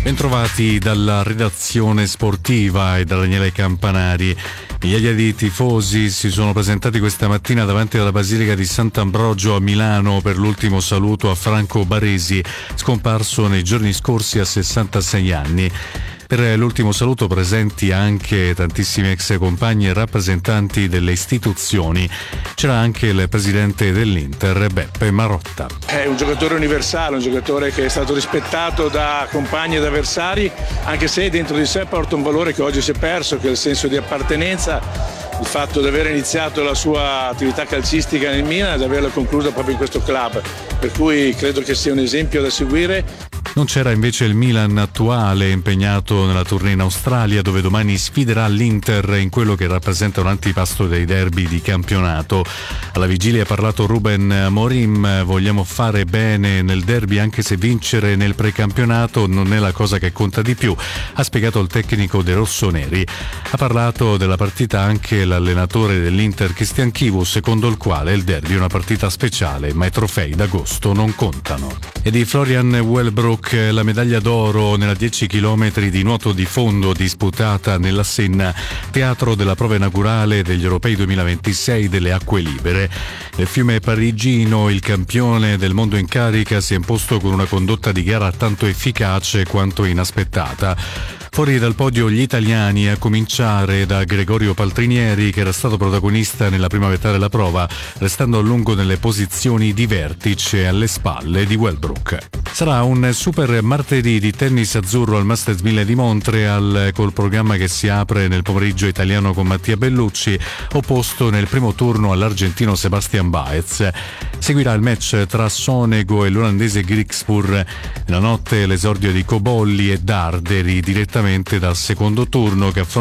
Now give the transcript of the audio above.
Bentrovati dalla redazione sportiva e da Daniele Campanari. Migliaia di tifosi si sono presentati questa mattina davanti alla Basilica di Sant'Ambrogio a Milano per l'ultimo saluto a Franco Baresi, scomparso nei giorni scorsi a 66 anni. Per l'ultimo saluto presenti anche tantissimi ex compagni e rappresentanti delle istituzioni. C'era anche il presidente dell'Inter, Beppe Marotta. È un giocatore universale, un giocatore che è stato rispettato da compagni ed avversari, anche se dentro di sé porta un valore che oggi si è perso, che è il senso di appartenenza, il fatto di aver iniziato la sua attività calcistica nel Milan ed averla conclusa proprio in questo club, per cui credo che sia un esempio da seguire. Non c'era invece il Milan attuale, impegnato nella tournée in Australia, dove domani sfiderà l'Inter in quello che rappresenta un antipasto dei derby di campionato. Alla vigilia ha parlato Ruben Amorim: vogliamo fare bene nel derby anche se vincere nel precampionato non è la cosa che conta di più, ha spiegato il tecnico dei rossoneri. Ha parlato della partita anche l'allenatore dell'Inter Christian Chivu, secondo il quale il derby è una partita speciale, ma i trofei d'agosto non contano. E di Florian Wellbrook la medaglia d'oro nella 10 km di nuoto di fondo disputata nella Senna, teatro della prova inaugurale degli Europei 2026 delle acque libere. Nel fiume parigino il campione del mondo in carica si è imposto con una condotta di gara tanto efficace quanto inaspettata. Fuori dal podio gli italiani, a cominciare da Gregorio Paltrinieri, che era stato protagonista nella prima metà della prova, restando a lungo nelle posizioni di vertice alle spalle di Wellbrook. Sarà un super martedì di tennis azzurro al Masters 1000 di Montreal, col programma che si apre nel pomeriggio italiano con Mattia Bellucci, opposto nel primo turno all'argentino Sebastian Baez. Seguirà il match tra Sonego e l'olandese Griekspoor. Nella notte l'esordio di Cobolli e Darderi direttamente dal secondo turno, che affronta